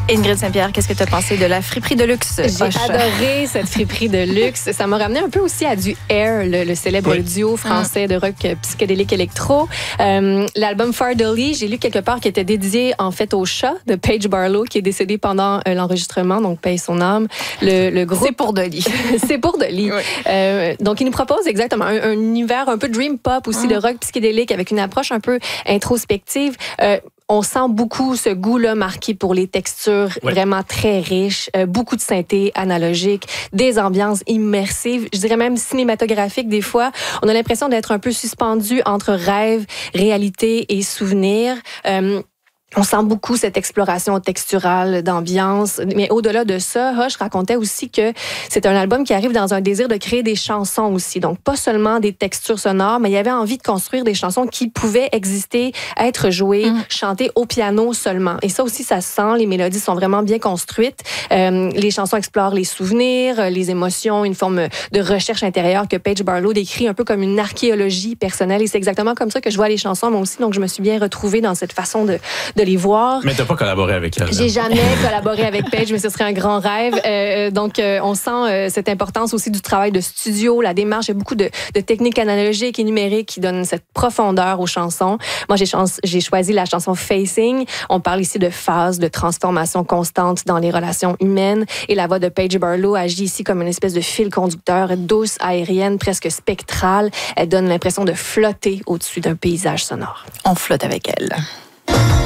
Ingrid Saint-Pierre, qu'est-ce que tu as pensé de la friperie de luxe? J'ai adoré cette friperie de luxe. Ça m'a ramené un peu aussi à du Air, le célèbre duo français de rock psychédélique électro. L'album Fardelly, j'ai lu quelque part qu'il était dédié en fait au chat de Paige Barlow qui est décédé pendant l'enregistrement, donc paye son âme. Le groupe... C'est pour Dolly. C'est pour Dolly. Oui. Donc il nous propose exactement un univers un peu dream pop aussi de rock psychédélique avec une approche un peu introspective. On sent beaucoup ce goût-là marqué pour les textures vraiment très riches, beaucoup de synthé analogique, des ambiances immersives, je dirais même cinématographiques des fois. On a l'impression d'être un peu suspendu entre rêve, réalité et souvenir. On sent beaucoup cette exploration texturale, d'ambiance. Mais au-delà de ça, Hush racontait aussi que c'est un album qui arrive dans un désir de créer des chansons aussi. Donc, pas seulement des textures sonores, mais il y avait envie de construire des chansons qui pouvaient exister, être jouées, chantées au piano seulement. Et ça aussi, ça se sent. Les mélodies sont vraiment bien construites. Les chansons explorent les souvenirs, les émotions, une forme de recherche intérieure que Paige Barlow décrit un peu comme une archéologie personnelle. Et c'est exactement comme ça que je vois les chansons, moi aussi. Donc, je me suis bien retrouvée dans cette façon de les voir. Mais t'as pas collaboré avec elle. J'ai jamais collaboré avec Paige, mais ce serait un grand rêve. Donc, on sent cette importance aussi du travail de studio, la démarche. Il y a beaucoup de techniques analogiques et numériques qui donnent cette profondeur aux chansons. Moi, j'ai choisi la chanson Facing. On parle ici de phase, de transformation constante dans les relations humaines. Et la voix de Paige Barlow agit ici comme une espèce de fil conducteur, douce, aérienne, presque spectrale. Elle donne l'impression de flotter au-dessus d'un paysage sonore. On flotte avec elle.